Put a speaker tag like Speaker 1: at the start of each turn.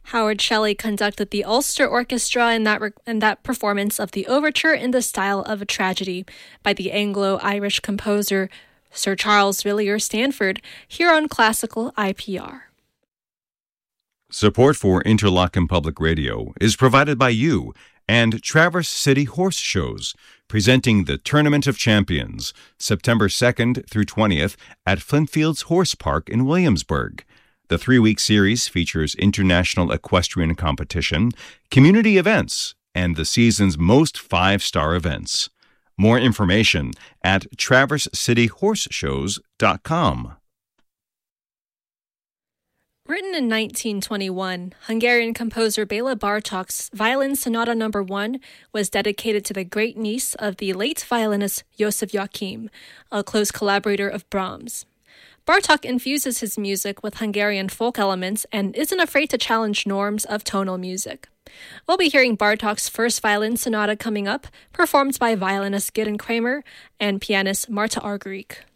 Speaker 1: Howard Shelley conducted the Ulster Orchestra in that performance of the overture in the style of a tragedy by the Anglo-Irish composer Sir Charles Villiers Stanford, here on Classical IPR.
Speaker 2: Support for Interlochen Public Radio is provided by you and Traverse City Horse Shows, presenting the Tournament of Champions, September 2nd through 20th at Flintfields Horse Park in Williamsburg. The 3-week series features international equestrian competition, community events, and the season's most 5-star events. More information at traversecityhorseshows.com.
Speaker 1: Written in 1921, Hungarian composer Béla Bartók's Violin Sonata No. 1 was dedicated to the great niece of the late violinist József Joachim, a close collaborator of Brahms. Bartók infuses his music with Hungarian folk elements and isn't afraid to challenge norms of tonal music. We'll be hearing Bartók's first violin sonata coming up, performed by violinist Gideon Kramer and pianist Marta Argerich.